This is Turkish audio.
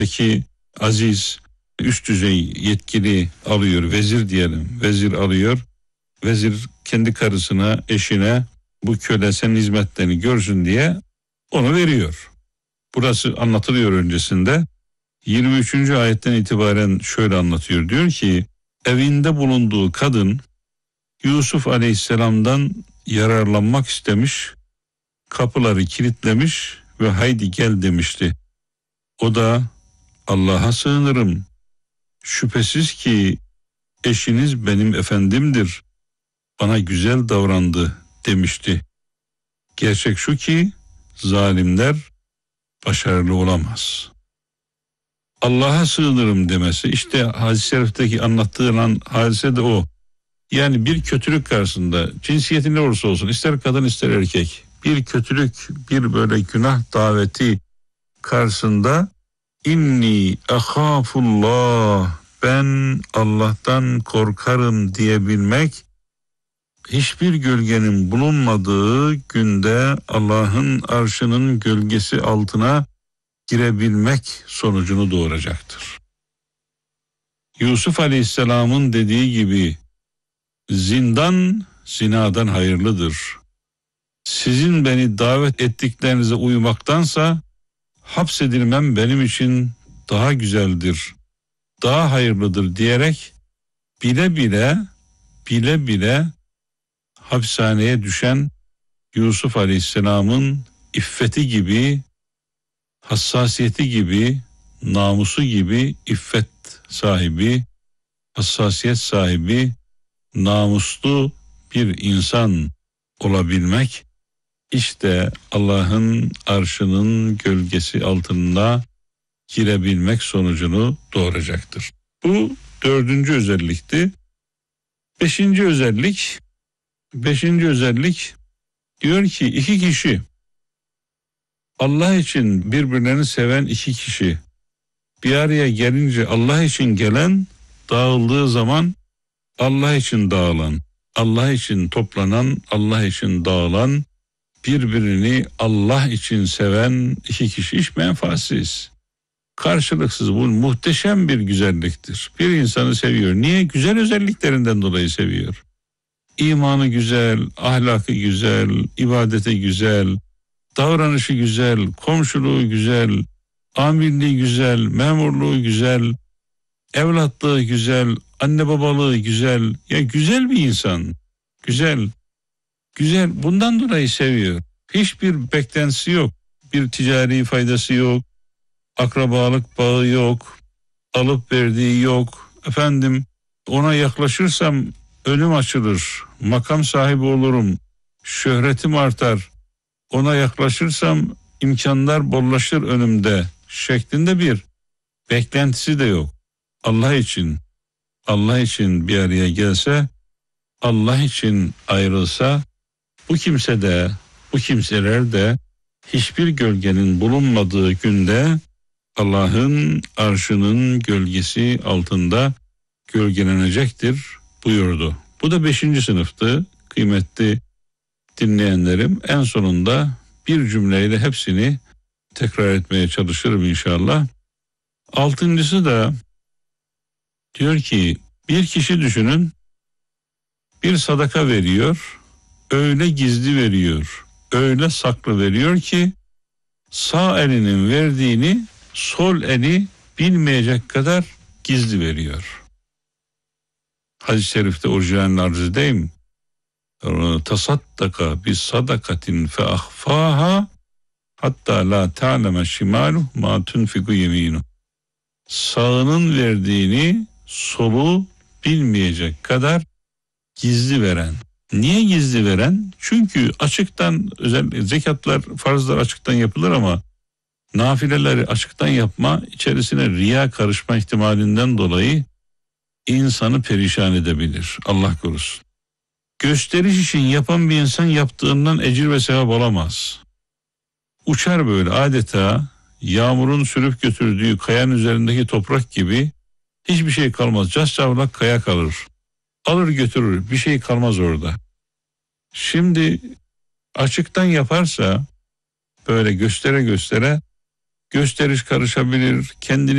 Peki aziz, üst düzey yetkili alıyor, vezir diyelim, vezir alıyor. Vezir kendi karısına, eşine bu köle senin hizmetlerini görsün diye onu veriyor. Burası anlatılıyor öncesinde. 23. ayetten itibaren şöyle anlatıyor. Diyor ki evinde bulunduğu kadın Yusuf Aleyhisselam'dan yararlanmak istemiş, kapıları kilitlemiş ve haydi gel demişti. O da Allah'a sığınırım. Şüphesiz ki eşiniz benim efendimdir. Bana güzel davrandı demişti. Gerçek şu ki zalimler başarılı olamaz. Allah'a sığınırım demesi işte hadis-i şerifteki anlattığın hadise de o. Yani bir kötülük karşısında cinsiyeti ne olursa olsun ister kadın ister erkek bir kötülük bir böyle günah daveti karşısında inni ahafullah ben Allah'tan korkarım diyebilmek hiçbir gölgenin bulunmadığı günde Allah'ın arşının gölgesi altına girebilmek sonucunu doğuracaktır. Yusuf Aleyhisselam'ın dediği gibi zindan zinadan hayırlıdır. Sizin beni davet ettiklerinize uymaktansa hapsedilmem benim için daha güzeldir, daha hayırlıdır diyerek bile bile hapishaneye düşen Yusuf Aleyhisselam'ın iffeti gibi, hassasiyeti gibi, namusu gibi iffet sahibi, hassasiyet sahibi, namuslu bir insan olabilmek işte Allah'ın arşının gölgesi altında girebilmek sonucunu doğuracaktır. Bu 4. özellikti. 5. özellik diyor ki iki kişi Allah için birbirlerini seven iki kişi bir araya gelince Allah için gelen dağıldığı zaman Allah için dağılan, Allah için toplanan, Allah için dağılan, birbirini Allah için seven iki kişi hiç menfaatsiz, karşılıksız bu muhteşem bir güzelliktir. Bir insanı seviyor. Niye? Güzel özelliklerinden dolayı seviyor. İmanı güzel, ahlakı güzel, ibadeti güzel, davranışı güzel, komşuluğu güzel, amirliği güzel, memurluğu güzel, evlatlığı güzel, anne babalığı güzel. Ya güzel bir insan. Güzel. Bundan dolayı seviyor. Hiçbir beklentisi yok. Bir ticari faydası yok. Akrabalık bağı yok. Alıp verdiği yok. Ona yaklaşırsam önüm açılır. Makam sahibi olurum. Şöhretim artar. Ona yaklaşırsam imkanlar bollaşır önümde şeklinde bir beklentisi de yok. Allah için bir araya gelse, Allah için ayrılsa bu kimseler de hiçbir gölgenin bulunmadığı günde Allah'ın arşının gölgesi altında gölgelenecektir buyurdu. Bu da 5. sınıftı kıymetli dinleyenlerim. En sonunda bir cümleyle hepsini tekrar etmeye çalışırım inşallah. 6.'sı da diyor ki bir kişi düşünün bir sadaka veriyor, öyle gizli veriyor, öyle saklı veriyor ki sağ elinin verdiğini sol eli bilmeyecek kadar gizli veriyor. Hadis-i şerifte orijinalini arz edeyim. Tasaddaka bis sadakatin fe ahfaha hatta la ta'leme şimalu ma tunfiku yeminu. Sağının verdiğini solu bilmeyecek kadar gizli veren. Niye gizli veren? Çünkü açıktan özel zekatlar, farzlar açıktan yapılır ama nafileleri açıktan yapma içerisine riya karışma ihtimalinden dolayı insanı perişan edebilir. Allah korusun. Gösteriş için yapan bir insan yaptığından ecir ve sevap alamaz. Uçar böyle adeta yağmurun sürüp götürdüğü kayanın üzerindeki toprak gibi hiçbir şey kalmaz. Cascavlak kaya kalır. Alır götürür. Bir şey kalmaz orada. Şimdi açıktan yaparsa böyle göstere gösteriş karışabilir. Kendini